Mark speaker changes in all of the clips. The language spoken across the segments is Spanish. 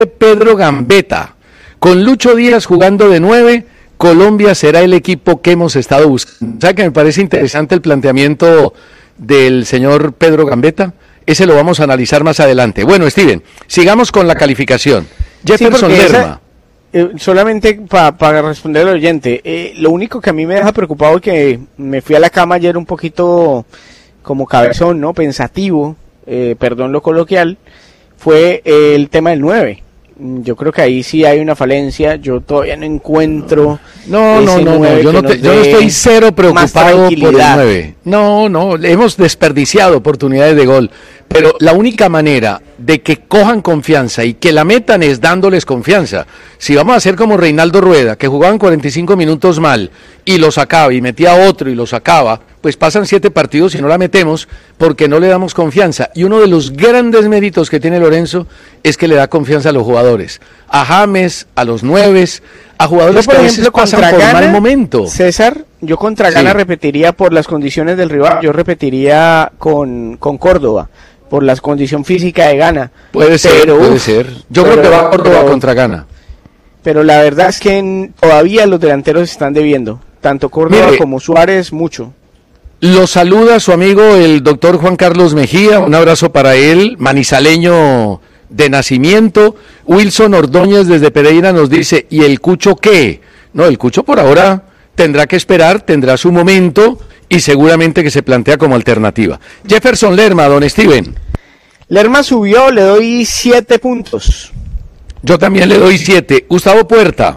Speaker 1: Pedro Gambetta. Con Lucho Díaz jugando de 9, Colombia será el equipo que hemos estado buscando. ¿Sabe que me parece interesante el planteamiento del señor Pedro Gambetta? Ese lo vamos a analizar más adelante. Bueno, Steven, sigamos con la calificación. Jefferson Lerma.
Speaker 2: Solamente para responder al oyente, lo único que a mí me deja preocupado es que me fui a la cama ayer un poquito como cabezón, ¿no? Pensativo, perdón lo coloquial, fue el tema del 9. Yo creo que ahí sí hay una falencia, yo todavía no encuentro...
Speaker 1: No, yo no estoy cero preocupado por el 9. No, hemos desperdiciado oportunidades de gol, pero la única manera de que cojan confianza y que la metan es dándoles confianza. Si vamos a hacer como Reinaldo Rueda, que jugaban 45 minutos mal y lo sacaba y metía otro y lo sacaba, pues pasan 7 partidos y no la metemos porque no le damos confianza. Y uno de los grandes méritos que tiene Lorenzo es que le da confianza a los jugadores, a James, a los 9, a jugadores
Speaker 2: por
Speaker 1: que
Speaker 2: ejemplo,
Speaker 1: pasan por
Speaker 2: Gana,
Speaker 1: mal momento.
Speaker 2: César, yo contra Gana repetiría por las condiciones del rival, yo repetiría con Córdoba, por la condición física de Gana.
Speaker 1: Puede ser. Yo creo que va Córdoba contra Gana.
Speaker 2: Pero la verdad es que todavía los delanteros están debiendo, tanto Córdoba como Suárez, mucho.
Speaker 1: Lo saluda su amigo el doctor Juan Carlos Mejía, un abrazo para él, manizaleño de nacimiento. Wilson Ordóñez desde Pereira nos dice, ¿y el Cucho qué? No, el Cucho por ahora tendrá que esperar, tendrá su momento y seguramente que se plantea como alternativa. Jefferson Lerma, don Steven.
Speaker 2: Lerma subió, le doy 7 puntos.
Speaker 1: Yo también le doy 7. Gustavo Puerta.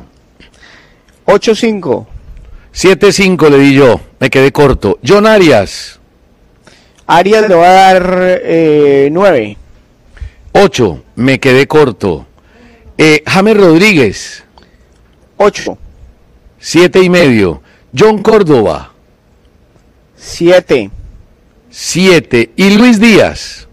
Speaker 2: 8-5.
Speaker 1: 7-5 le di yo, me quedé corto. John Arias.
Speaker 2: Arias le va a dar 9.
Speaker 1: 8, me quedé corto. James Rodríguez.
Speaker 2: 8.
Speaker 1: 7,5. John Córdoba.
Speaker 2: 7.
Speaker 1: 7. ¿Y Luis Díaz?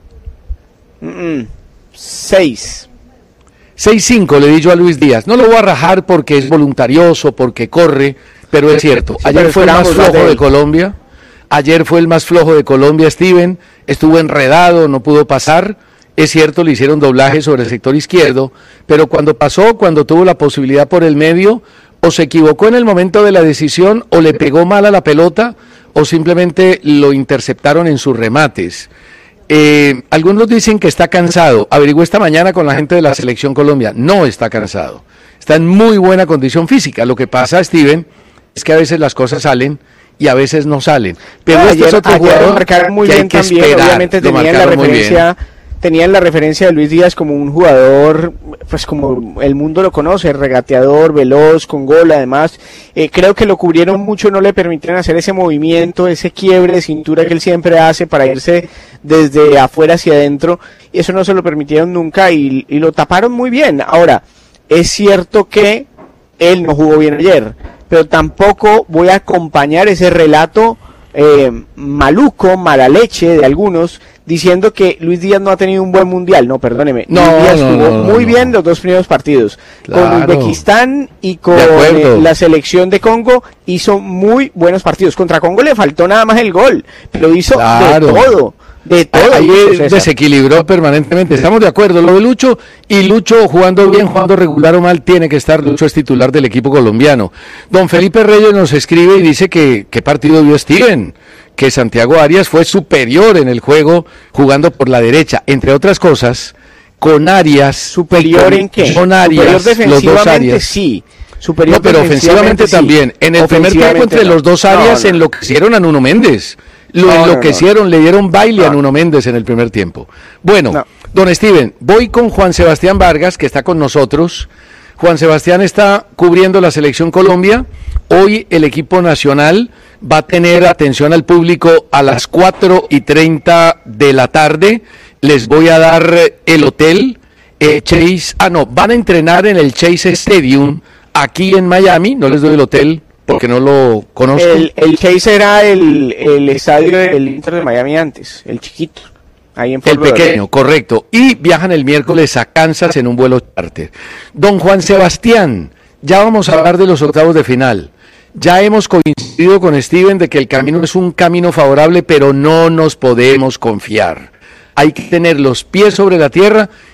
Speaker 2: 6.
Speaker 1: 6-5 le di yo a Luis Díaz. No lo voy a rajar porque es voluntarioso, porque corre, pero es cierto. Ayer fue el más flojo de Colombia. Ayer fue el más flojo de Colombia, Steven. Estuvo enredado, no pudo pasar. Es cierto, le hicieron doblaje sobre el sector izquierdo, pero cuando pasó, cuando tuvo la posibilidad por el medio, o se equivocó en el momento de la decisión, o le pegó mal a la pelota, o simplemente lo interceptaron en sus remates. Algunos dicen que está cansado. Averigué esta mañana con la gente de la Selección Colombia. No está cansado. Está en muy buena condición física. Lo que pasa, Steven, es que a veces las cosas salen y a veces no salen. Pero este es otro jugador que hay que esperar.
Speaker 2: Obviamente tenían la referencia de Luis Díaz como un jugador, pues como el mundo lo conoce, regateador, veloz, con gol, además. Creo que lo cubrieron mucho, no le permitieron hacer ese movimiento, ese quiebre de cintura que él siempre hace para irse desde afuera hacia adentro, y eso no se lo permitieron nunca y lo taparon muy bien. Ahora, es cierto que él no jugó bien ayer, pero tampoco voy a acompañar ese relato maluco, mala leche de algunos, diciendo que Luis Díaz no ha tenido un buen mundial. No, perdóneme. Luis Díaz jugó muy bien los 2 primeros partidos. Claro. Con Uzbekistán y con la selección de Congo hizo muy buenos partidos. Contra Congo le faltó nada más el gol, pero hizo de todo.
Speaker 1: Ahí desequilibró permanentemente. Estamos de acuerdo. Lo de Lucho, y Lucho jugando bien, jugando regular o mal, tiene que estar. Lucho es titular del equipo colombiano. Don Felipe Reyes nos escribe y dice que ¿qué partido vio Steven? Que Santiago Arias fue superior en el juego jugando por la derecha, entre otras cosas, con Arias.
Speaker 2: ¿Superior en qué?
Speaker 1: Con Arias,
Speaker 2: los 2 Arias. Sí.
Speaker 1: Superior no, pero ofensivamente sí. También. En el primer tiempo entre los 2 Arias enloquecieron a Nuno Méndez. Enloquecieron, le dieron baile a Nuno Méndez en el primer tiempo. Bueno, don Steven, voy con Juan Sebastián Vargas, que está con nosotros. Juan Sebastián está cubriendo la Selección Colombia. Hoy el equipo nacional va a tener atención al público a las 4:30 de la tarde. Les voy a dar el hotel Chase. Van a entrenar en el Chase Stadium aquí en Miami. No les doy el hotel porque no lo conozco.
Speaker 2: El Chase era el estadio del Inter de Miami antes, el chiquito. Ahí en
Speaker 1: el pequeño, correcto. Y viajan el miércoles a Kansas en un vuelo charter. Don Juan Sebastián, ya vamos a hablar de los octavos de final. Ya hemos coincidido con Steven de que el camino es un camino favorable, pero no nos podemos confiar. Hay que tener los pies sobre la tierra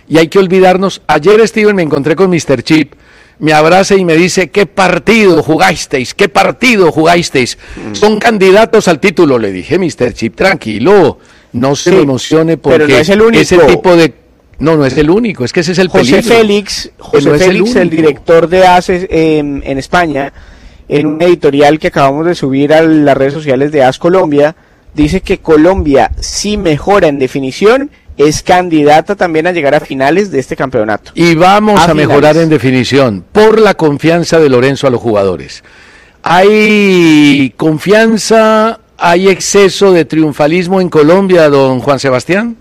Speaker 1: y hay que olvidarnos. Ayer, Steven, me encontré con Mr. Chip, me abraza y me dice, ¿qué partido jugasteis? ¿Qué partido jugasteis? Son candidatos al título. Le dije, Mr. Chip, tranquilo, no se emocione porque
Speaker 2: pero no es el único.
Speaker 1: Ese tipo de... No es el único, es que ese es el peligro.
Speaker 2: José Félix, el director de AS en España, en un editorial que acabamos de subir a las redes sociales de AS Colombia, dice que Colombia, si mejora en definición, es candidata también a llegar a finales de este campeonato.
Speaker 1: Y vamos a mejorar en definición por la confianza de Lorenzo a los jugadores. ¿Hay confianza, hay exceso de triunfalismo en Colombia, don Juan Sebastián?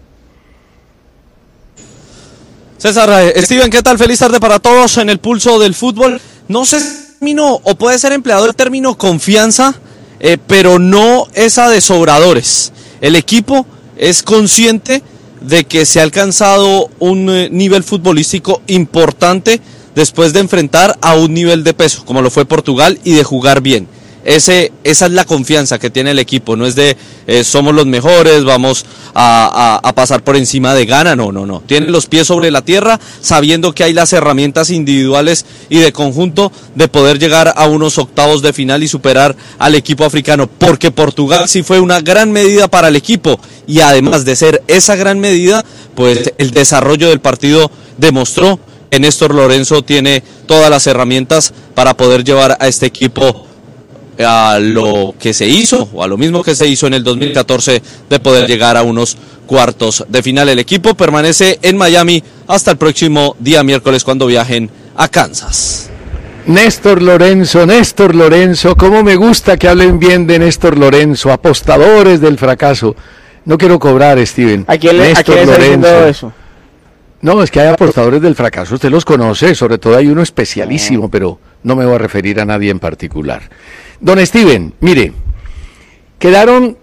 Speaker 3: César, Steven, ¿qué tal? Feliz tarde para todos en el pulso del fútbol. No sé si término, o puede ser empleado el término confianza, pero no esa de sobradores. El equipo es consciente de que se ha alcanzado un nivel futbolístico importante después de enfrentar a un nivel de peso, como lo fue Portugal, y de jugar bien. Esa es la confianza que tiene el equipo, no es de somos los mejores, vamos a pasar por encima de Ghana, no. Tienen los pies sobre la tierra, sabiendo que hay las herramientas individuales y de conjunto de poder llegar a unos octavos de final y superar al equipo africano, porque Portugal sí fue una gran medida para el equipo, y además de ser esa gran medida, pues el desarrollo del partido demostró que Néstor Lorenzo tiene todas las herramientas para poder llevar a este equipo a lo que se hizo, o a lo mismo que se hizo en el 2014, de poder llegar a unos cuartos de final. El equipo permanece en Miami hasta el próximo día miércoles, cuando viajen a Kansas.
Speaker 1: Néstor Lorenzo, cómo me gusta que hablen bien de Néstor Lorenzo, apostadores del fracaso. No quiero cobrar, Steven.
Speaker 2: ¿A quién le está diciendo eso?
Speaker 1: No, es que hay apostadores del fracaso, usted los conoce, sobre todo hay uno especialísimo, pero no me voy a referir a nadie en particular. Don Steven, mire, quedaron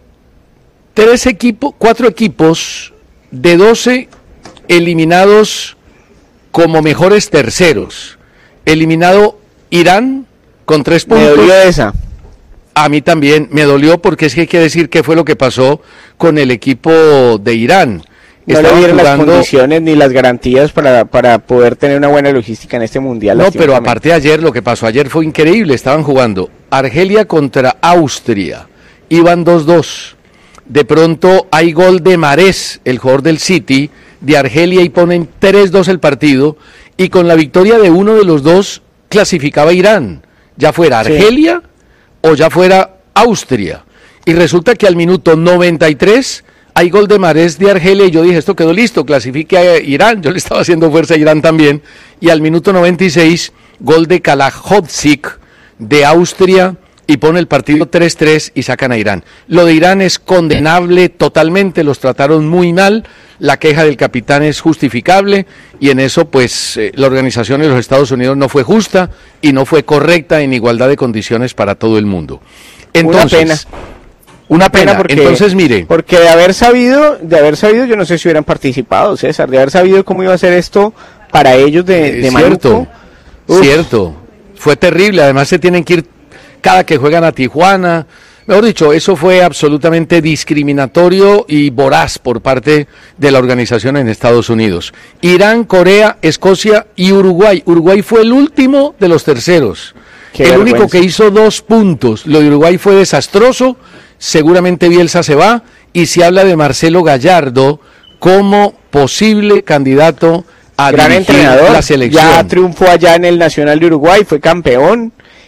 Speaker 1: 4 equipos de 12 eliminados como mejores terceros. Eliminado Irán con 3 puntos.
Speaker 2: Me dolió esa.
Speaker 1: A mí también me dolió, porque es que hay que decir qué fue lo que pasó con el equipo de Irán.
Speaker 2: No le dieron las condiciones ni las garantías para poder tener una buena logística en este mundial.
Speaker 1: No, pero aparte de ayer, lo que pasó ayer fue increíble. Estaban jugando Argelia contra Austria, iban 2-2. De pronto hay gol de Mahrez, el jugador del City, de Argelia, y ponen 3-2 el partido, y con la victoria de uno de los dos clasificaba Irán, ya fuera Argelia o ya fuera Austria. Y resulta que al minuto 93... hay gol de Mahrez de Argelia, y yo dije, esto quedó listo, clasifique a Irán. Yo le estaba haciendo fuerza a Irán también. Y al minuto 96, gol de Kalahodzik de Austria, y pone el partido 3-3 y sacan a Irán. Lo de Irán es condenable totalmente, los trataron muy mal, la queja del capitán es justificable, y en eso pues la organización de los Estados Unidos no fue justa y no fue correcta en igualdad de condiciones para todo el mundo. Entonces, Una pena, porque, entonces mire.
Speaker 2: Porque de haber sabido, yo no sé si hubieran participado, César, de haber sabido cómo iba a ser esto para ellos de
Speaker 1: Cierto, cierto, fue terrible, además se tienen que ir cada que juegan a Tijuana. Mejor dicho, eso fue absolutamente discriminatorio y voraz por parte de la organización en Estados Unidos. Irán, Corea, Escocia y Uruguay. Uruguay fue el último de los terceros. El único que hizo 2 puntos. Lo de Uruguay fue desastroso. Seguramente Bielsa se va, y se habla de Marcelo Gallardo como posible candidato a dirigir la selección.
Speaker 2: Ya triunfó allá en el Nacional de Uruguay, fue campeón,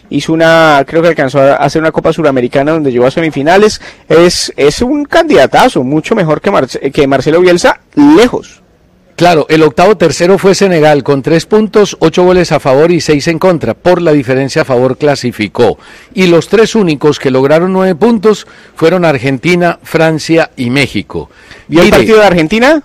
Speaker 2: creo que alcanzó a hacer una Copa Suramericana donde llegó a semifinales. Es un candidatazo, mucho mejor que Marcelo Bielsa, lejos.
Speaker 1: Claro, el octavo tercero fue Senegal con 3 puntos, 8 goles a favor y 6 en contra. Por la diferencia a favor clasificó. Y los 3 únicos que lograron 9 puntos fueron Argentina, Francia y México.
Speaker 2: ¿Vio el partido de Argentina?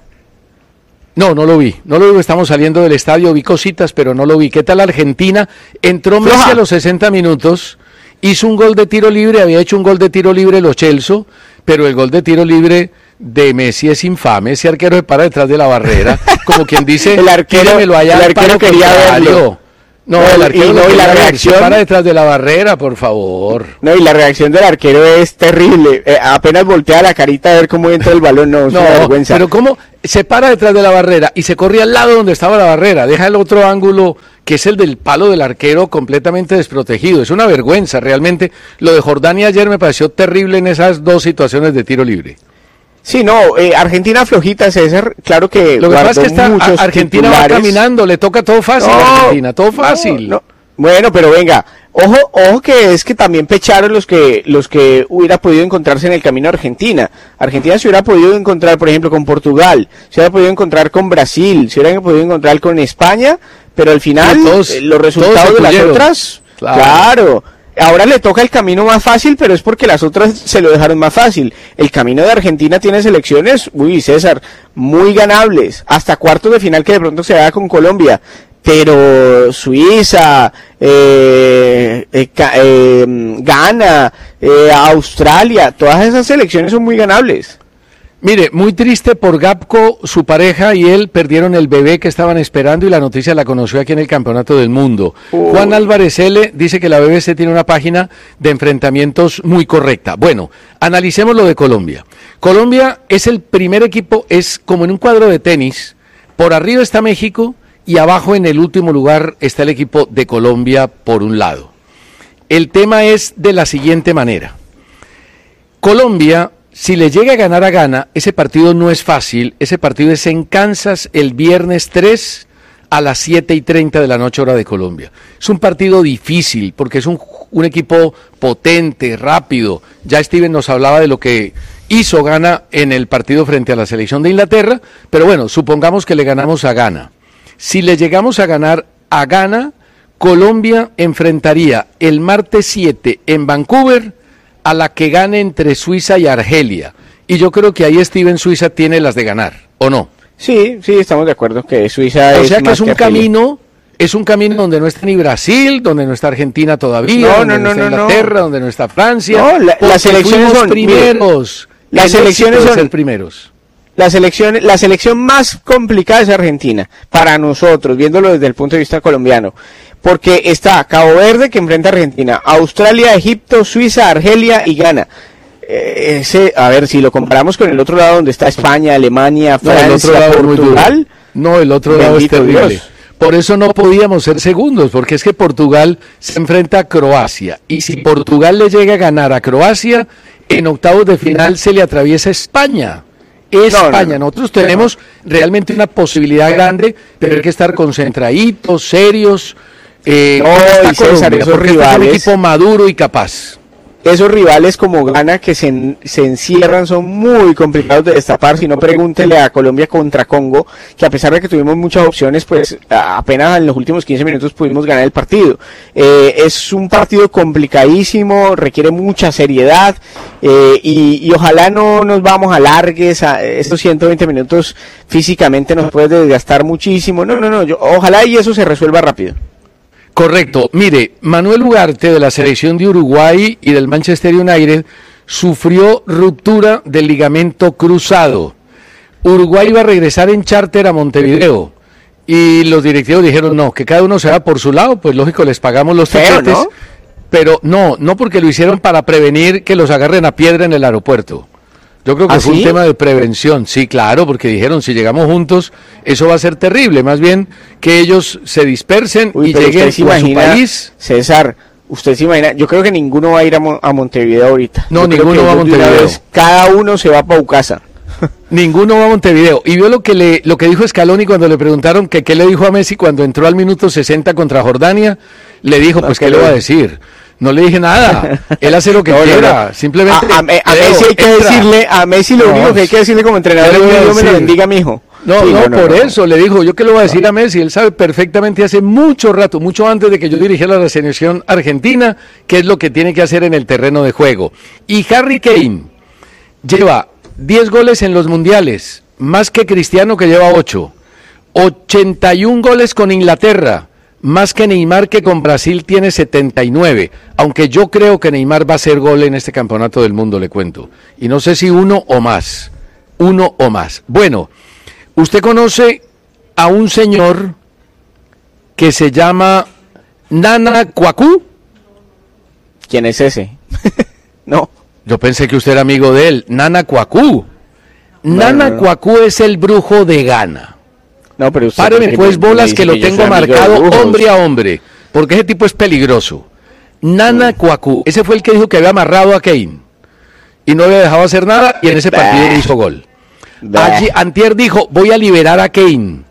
Speaker 1: No lo vi, estamos saliendo del estadio, vi cositas, pero no lo vi. ¿Qué tal Argentina? Entró Messi a los 60 minutos, hizo un gol de tiro libre, había hecho un gol de tiro libre Lo Celso, pero el gol de tiro libre de Messi es infame. Ese arquero se para detrás de la barrera, como quien dice,
Speaker 2: el arquero quería verlo.
Speaker 1: No, el arquero no, y la reacción para detrás de la barrera, por favor.
Speaker 2: No, y la reacción del arquero es terrible. Apenas voltea la carita a ver cómo entra el balón, no, es una vergüenza.
Speaker 1: Pero cómo se para detrás de la barrera y se corre al lado donde estaba la barrera, deja el otro ángulo que es el del palo del arquero completamente desprotegido. Es una vergüenza, realmente. Lo de Jordania ayer me pareció terrible en esas dos situaciones de tiro libre.
Speaker 2: Sí, no, Argentina flojita, César, claro que
Speaker 1: lo que pasa es que Argentina titulares. Va caminando, le toca todo fácil a Argentina, todo fácil.
Speaker 2: No. Bueno, pero venga, ojo que es que también pecharon los que hubiera podido encontrarse en el camino a Argentina. Argentina se hubiera podido encontrar, por ejemplo, con Portugal, se hubiera podido encontrar con Brasil, se hubiera podido encontrar con España, pero al final los resultados de las otras, claro. Ahora le toca el camino más fácil, pero es porque las otras se lo dejaron más fácil. El camino de Argentina tiene selecciones, César, muy ganables, hasta cuartos de final que de pronto se haga con Colombia, pero Suiza, Ghana, Australia, todas esas selecciones son muy ganables.
Speaker 1: Mire, muy triste por Gapco, su pareja y él perdieron el bebé que estaban esperando y la noticia la conoció aquí en el Campeonato del Mundo. Juan Álvarez L. dice que la BBC tiene una página de enfrentamientos muy correcta. Bueno, analicemos lo de Colombia. Colombia es el primer equipo, es como en un cuadro de tenis, por arriba está México y abajo en el último lugar está el equipo de Colombia por un lado. El tema es de la siguiente manera. Colombia, si le llega a ganar a Ghana, ese partido no es fácil, ese partido es en Kansas el viernes 3 a las 7:30 de la noche hora de Colombia. Es un partido difícil porque es un equipo potente, rápido. Ya Steven nos hablaba de lo que hizo Ghana en el partido frente a la selección de Inglaterra, pero bueno, supongamos que le ganamos a Ghana. Si le llegamos a ganar a Ghana, Colombia enfrentaría el martes 7 en Vancouver a la que gane entre Suiza y Argelia. Y yo creo que ahí Steven, Suiza tiene las de ganar, ¿o no?
Speaker 2: Sí, estamos de acuerdo que Suiza
Speaker 1: o sea que es un camino, donde no está ni Brasil, donde no está Argentina todavía, donde no está Inglaterra, donde no está Francia.
Speaker 2: No, las elecciones son
Speaker 1: primeros.
Speaker 2: Las elecciones son
Speaker 1: ser primeros.
Speaker 2: La selección más complicada es Argentina, para nosotros, viéndolo desde el punto de vista colombiano, porque está Cabo Verde que enfrenta a Argentina, Australia, Egipto, Suiza, Argelia y Ghana. A ver, si lo comparamos con el otro lado donde está España, Alemania, Francia, Portugal.
Speaker 1: No, el otro lado es terrible. Dios. Por eso no podíamos ser segundos, porque es que Portugal se enfrenta a Croacia, y si Portugal le llega a ganar a Croacia, en octavos de final se le atraviesa España. España, nosotros tenemos realmente una posibilidad grande, pero hay que estar concentraditos, serios.
Speaker 2: César, esos rivales,
Speaker 1: es un equipo maduro y capaz.
Speaker 2: Esos rivales como Ghana que se encierran son muy complicados de destapar. Si no, pregúntele a Colombia contra Congo, que a pesar de que tuvimos muchas opciones, pues apenas en los últimos 15 minutos pudimos ganar el partido. Es un partido complicadísimo, requiere mucha seriedad, y ojalá no nos vamos a alargues. Estos 120 minutos físicamente nos puede desgastar muchísimo. Ojalá y eso se resuelva rápido.
Speaker 1: Correcto. Mire, Manuel Ugarte de la selección de Uruguay y del Manchester United sufrió ruptura del ligamento cruzado. Uruguay va a regresar en charter a Montevideo y los directivos dijeron no, que cada uno se va por su lado, pues lógico les pagamos los tiquetes, ¿no? Pero no porque lo hicieron para prevenir que los agarren a piedra en el aeropuerto. Yo creo que fue un tema de prevención, sí, claro, porque dijeron, si llegamos juntos, eso va a ser terrible, más bien que ellos se dispersen y lleguen a su país.
Speaker 2: César, usted se imagina, yo creo que ninguno va a ir a Montevideo ahorita.
Speaker 1: No, ninguno va a Montevideo.
Speaker 2: Cada uno se va para su casa.
Speaker 1: Ninguno va a Montevideo. Y vio lo que dijo Scaloni cuando le preguntaron que qué le dijo a Messi cuando entró al minuto 60 contra Jordania. Le dijo, pues, ¿qué le va a decir? No le dije nada, él hace lo que quiera, simplemente...
Speaker 2: A Messi hay que decirle, a Messi lo único que hay que decirle como entrenador es Dios me lo bendiga, mijo.
Speaker 1: Por eso le dijo, yo qué le voy a decir a Messi, él sabe perfectamente hace mucho rato, mucho antes de que yo dirigiera la selección argentina, qué es lo que tiene que hacer en el terreno de juego. Y Harry Kane lleva 10 goles en los mundiales, más que Cristiano que lleva 8, 81 goles con Inglaterra, más que Neymar, que con Brasil tiene 79, aunque yo creo que Neymar va a hacer gol en este campeonato del mundo, le cuento, y no sé si uno o más. Bueno, usted conoce a un señor que se llama Nana Cuacú.
Speaker 2: ¿Quién es ese? No.
Speaker 1: Yo pensé que usted era amigo de él. Nana Cuacú. Nana Cuacú es el brujo de Ghana.
Speaker 2: No, pero usted...
Speaker 1: Páreme pues bolas que lo tengo marcado hombre a hombre, porque ese tipo es peligroso. Nana Cuacú, ese fue el que dijo que había amarrado a Kane y no había dejado hacer nada, y en ese partido hizo gol. Allí, antier dijo, voy a liberar a Kane,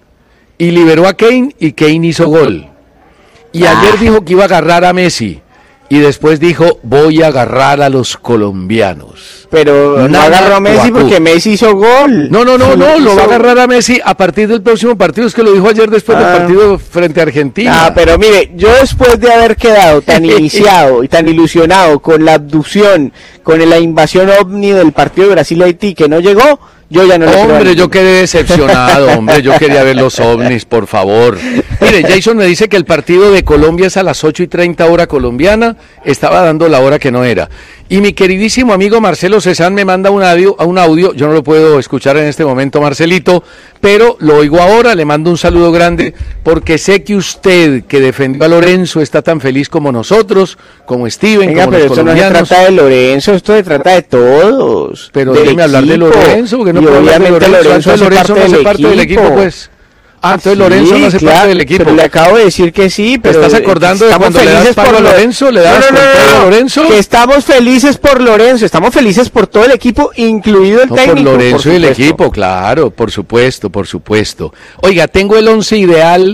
Speaker 1: y liberó a Kane, y Kane hizo gol. Y ayer dijo que iba a agarrar a Messi, y después dijo, voy a agarrar a los colombianos.
Speaker 2: Pero no agarró a Messi porque Messi hizo gol.
Speaker 1: No, lo va a agarrar a Messi a partir del próximo partido. Es que lo dijo ayer después del partido frente a Argentina.
Speaker 2: Pero mire, yo después de haber quedado tan iniciado y tan ilusionado con la abducción, con la invasión ovni del partido de Brasil-Haití que no llegó, yo ya no le creo.
Speaker 1: Hombre, yo quedé decepcionado, hombre, yo quería ver los ovnis, por favor. Mire, Jason me dice que el partido de Colombia es a las 8:30 hora colombiana, estaba dando la hora que no era. Y mi queridísimo amigo Marcelo Cezán me manda un audio, yo no lo puedo escuchar en este momento, Marcelito, pero lo oigo ahora, le mando un saludo grande, porque sé que usted, que defendió a Lorenzo, está tan feliz como nosotros, como Steven,
Speaker 2: venga,
Speaker 1: como
Speaker 2: pero
Speaker 1: los
Speaker 2: esto
Speaker 1: colombianos.
Speaker 2: No se trata de Lorenzo, esto se trata de todos.
Speaker 1: Pero déjeme hablar de Lorenzo, porque no puedo hablar de Lorenzo no hace parte del equipo, pues. Entonces Lorenzo no hace parte del equipo.
Speaker 2: Pero le acabo de decir que sí, pero...
Speaker 1: ¿Te estás acordando de cuando le das pago a Lorenzo? ¿Le das a Lorenzo?
Speaker 2: Que estamos felices por Lorenzo, estamos felices por todo el equipo, incluido el técnico.
Speaker 1: Por Lorenzo y el equipo, claro, por supuesto. Oiga, tengo el 11 ideal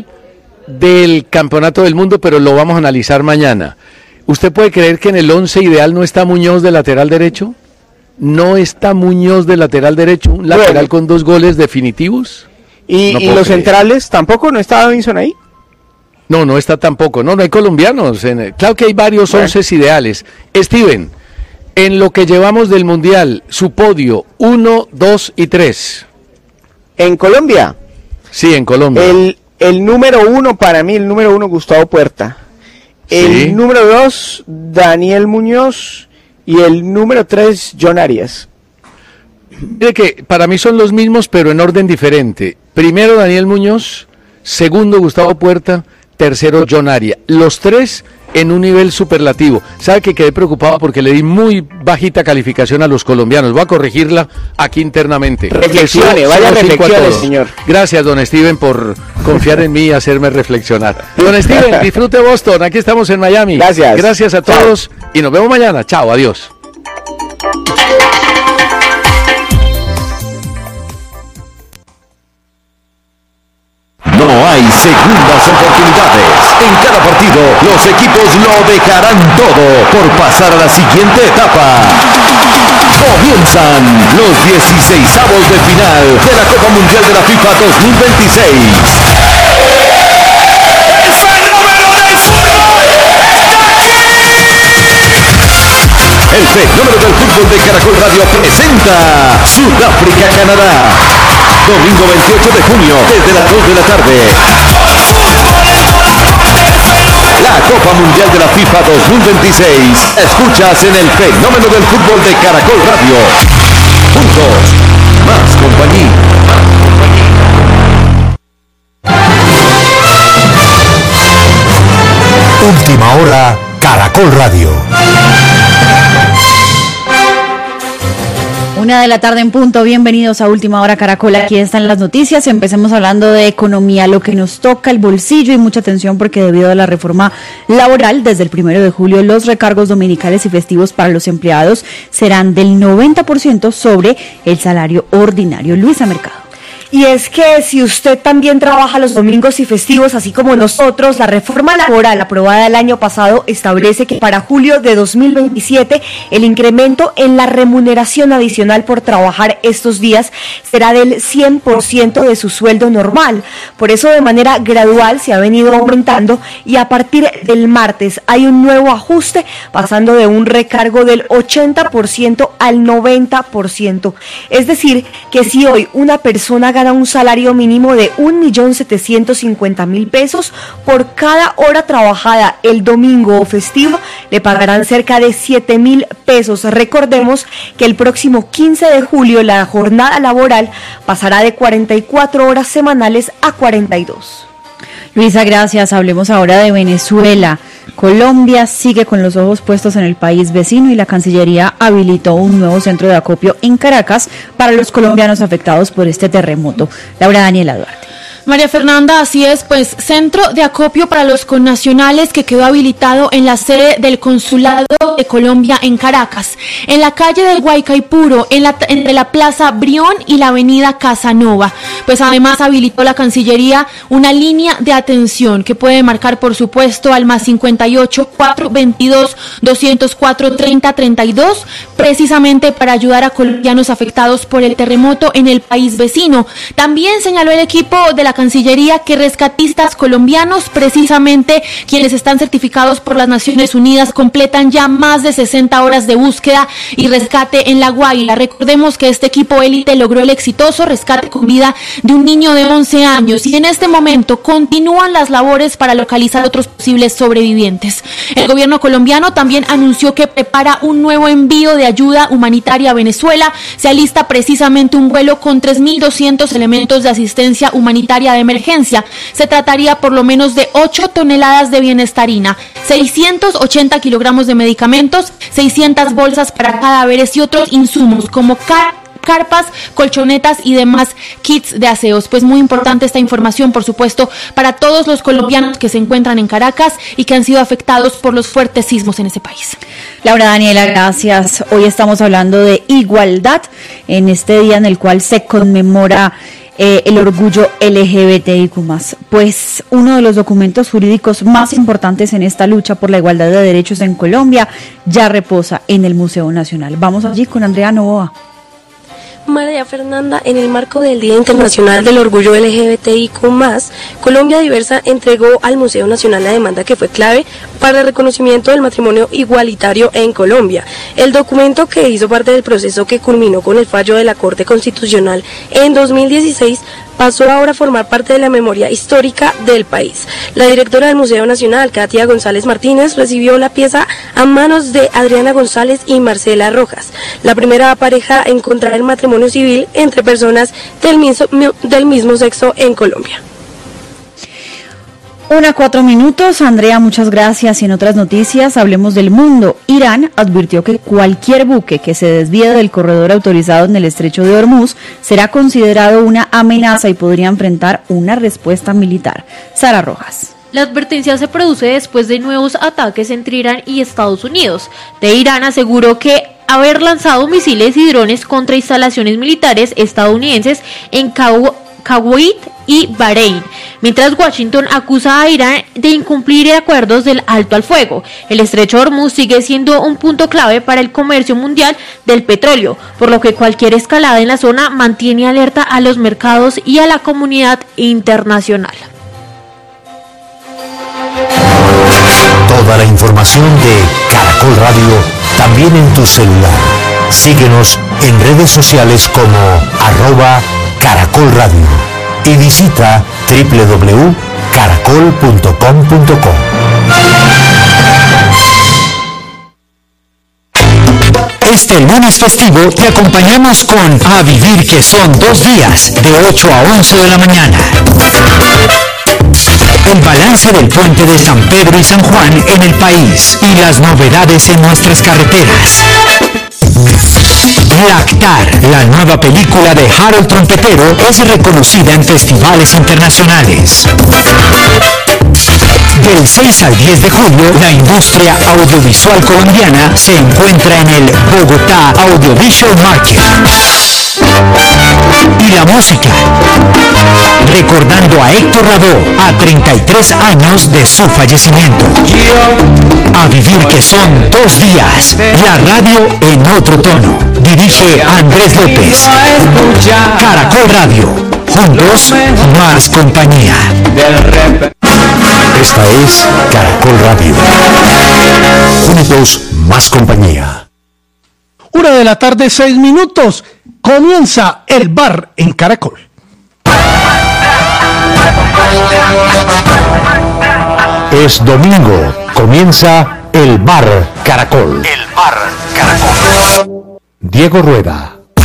Speaker 1: del Campeonato del Mundo, pero lo vamos a analizar mañana. ¿Usted puede creer que en el 11 ideal no está Muñoz de lateral derecho? ¿No está Muñoz de lateral derecho? ¿Un lateral con 2 goles definitivos?
Speaker 2: ¿Y los centrales tampoco? ¿No está Davinson ahí?
Speaker 1: No está tampoco. No hay colombianos. Claro que hay varios 11 ideales. Steven, en lo que llevamos del Mundial, su podio 1, 2 y 3.
Speaker 2: ¿En Colombia?
Speaker 1: Sí, en Colombia.
Speaker 2: El número 1 para mí, Gustavo Puerta. El número 2, Daniel Muñoz. Y el número 3, John Arias.
Speaker 1: Mire que para mí son los mismos, pero en orden diferente. Primero Daniel Muñoz, segundo Gustavo Puerta, tercero John Arias. Los 3 en un nivel superlativo. ¿Sabe que quedé preocupado porque le di muy bajita calificación a los colombianos? Voy a corregirla aquí internamente.
Speaker 2: Reflexione, vaya reflexiones, señor.
Speaker 1: Gracias, don Steven, por confiar en mí y hacerme reflexionar. Don Steven, disfrute Boston. Aquí estamos en Miami.
Speaker 2: Gracias.
Speaker 1: Gracias a todos. Chao. Y nos vemos mañana. Chao, adiós.
Speaker 4: No hay segundas oportunidades. En cada partido, los equipos lo dejarán todo por pasar a la siguiente etapa. Comienzan los 16avos de final de la Copa Mundial de la FIFA 2026. ¡El fenómeno del fútbol está aquí! El fenómeno del fútbol de Caracol Radio presenta Sudáfrica-Canadá. Domingo 28 de junio, desde las 2 de la tarde. La Copa Mundial de la FIFA 2026. Escuchas en el fenómeno del fútbol de Caracol Radio. Juntos, más compañía.
Speaker 5: Última hora, Caracol Radio.
Speaker 6: 1:00 p.m, bienvenidos a Última Hora Caracol, aquí están las noticias. Empecemos hablando de economía, lo que nos toca el bolsillo, y mucha atención porque debido a la reforma laboral, desde el 1 de julio los recargos dominicales y festivos para los empleados serán del 90% sobre el salario ordinario. Luisa Mercado.
Speaker 7: Y es que si usted también trabaja los domingos y festivos, así como nosotros, la reforma laboral aprobada el año pasado establece que para julio de 2027 el incremento en la remuneración adicional por trabajar estos días será del 100% de su sueldo normal. Por eso de manera gradual se ha venido aumentando, y a partir del martes hay un nuevo ajuste, pasando de un recargo del 80% al 90%. Es decir, que si hoy una persona gana un salario mínimo de 1.750.000 pesos, por cada hora trabajada el domingo o festivo le pagarán cerca de 7.000 pesos. Recordemos que el próximo 15 de julio la jornada laboral pasará de 44 horas semanales a 42.
Speaker 6: Luisa, gracias. Hablemos ahora de Venezuela. Colombia sigue con los ojos puestos en el país vecino y la Cancillería habilitó un nuevo centro de acopio en Caracas para los colombianos afectados por este terremoto. Laura Daniela Duarte.
Speaker 8: María Fernanda, así es, pues centro de acopio para los connacionales que quedó habilitado en la sede del Consulado de Colombia en Caracas, en la calle del Guaycaipuro, entre la Plaza Brión y la Avenida Casanova. Pues además habilitó la Cancillería una línea de atención que puede marcar, por supuesto, al +58 422 204 3032, precisamente para ayudar a colombianos afectados por el terremoto en el país vecino. También señaló el equipo de la Cancillería que rescatistas colombianos, precisamente quienes están certificados por las Naciones Unidas, completan ya más de 60 horas de búsqueda y rescate en La Guaira. Recordemos que este equipo élite logró el exitoso rescate con vida de un niño de 11 años y en este momento continúan las labores para localizar otros posibles sobrevivientes. El gobierno colombiano también anunció que prepara un nuevo envío de ayuda humanitaria a Venezuela. Se alista precisamente un vuelo con 3.200 elementos de asistencia humanitaria de emergencia. Se trataría por lo menos de 8 toneladas de bienestarina, 680 kilogramos de medicamentos, 600 bolsas para cadáveres y otros insumos como carpas, colchonetas y demás kits de aseos. Pues muy importante esta información, por supuesto, para todos los colombianos que se encuentran en Caracas y que han sido afectados por los fuertes sismos en ese país.
Speaker 6: Laura Daniela, gracias. Hoy estamos hablando de igualdad en este día en el cual se conmemora el orgullo LGBTIQ+. Pues uno de los documentos jurídicos más importantes en esta lucha por la igualdad de derechos en Colombia ya reposa en el Museo Nacional. Vamos allí con Andrea Novoa.
Speaker 9: María Fernanda, en el marco del Día Internacional del Orgullo LGBTIQ+, Colombia Diversa entregó al Museo Nacional la demanda que fue clave para el reconocimiento del matrimonio igualitario en Colombia. El documento, que hizo parte del proceso que culminó con el fallo de la Corte Constitucional en 2016, pasó ahora a formar parte de la memoria histórica del país. La directora del Museo Nacional, Katia González Martínez, recibió la pieza a manos de Adriana González y Marcela Rojas, la primera pareja en contraer el matrimonio civil entre personas del mismo sexo en Colombia.
Speaker 6: 1:04. Andrea, muchas gracias. Y en otras noticias, hablemos del mundo. Irán advirtió que cualquier buque que se desvíe del corredor autorizado en el estrecho de Hormuz será considerado una amenaza y podría enfrentar una respuesta militar. Sara Rojas.
Speaker 10: La advertencia se produce después de nuevos ataques entre Irán y Estados Unidos. Irán aseguró que haber lanzado misiles y drones contra instalaciones militares estadounidenses en Kuwait y Bahrein, mientras Washington acusa a Irán de incumplir acuerdos del alto al fuego. El estrecho de Hormuz sigue siendo un punto clave para el comercio mundial del petróleo, por lo que cualquier escalada en la zona mantiene alerta a los mercados y a la comunidad internacional.
Speaker 5: Toda la información de Caracol Radio también en tu celular. Síguenos en redes sociales como @Caracol Radio y visita www.caracol.com.co. Este lunes festivo te acompañamos con A Vivir, que son 2 días, de 8 a 11 de la mañana. El balance del puente de San Pedro y San Juan en el país y las novedades en nuestras carreteras. Lactar, la nueva película de Harold Trompetero, es reconocida en festivales internacionales. Del 6 al 10 de julio, la industria audiovisual colombiana se encuentra en el Bogotá Audiovisual Market. Y la música, recordando a Héctor Lavoe a 33 años de su fallecimiento. A Vivir, que son 2 días, la radio en otro tono. Dirige Andrés López. Caracol Radio, juntos más compañía. Esta es Caracol Radio, juntos más compañía.
Speaker 11: 1:06 p.m. Comienza el bar en Caracol.
Speaker 5: Es domingo, comienza el bar Caracol. El bar Caracol. Diego Rueda.